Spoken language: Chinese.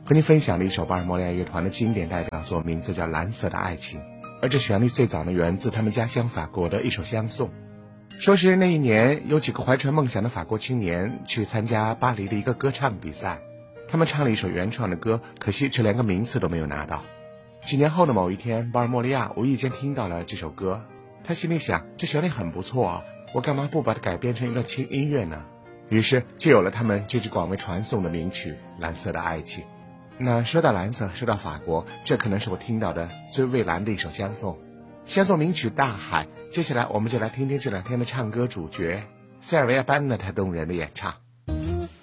和您分享了一首巴尔莫利亚乐团的经典代表作，名字叫《蓝色的爱情》，而这旋律最早的源自他们家乡法国的一首相送。说是那一年有几个怀揣梦想的法国青年去参加巴黎的一个歌唱比赛，他们唱了一首原创的歌，可惜却连个名次都没有拿到。几年后的某一天，巴尔莫利亚无意间听到了这首歌，他心里想，这旋律很不错啊，我干嘛不把它改编成一段轻音乐呢？于是就有了他们这支广为传颂的名曲《蓝色的爱情》。那说到蓝色，说到法国，这可能是我听到的最蔚蓝的一首相送。相送名曲《大海》，接下来我们就来听听这两天的唱歌主角塞尔维亚班纳他动人的演唱。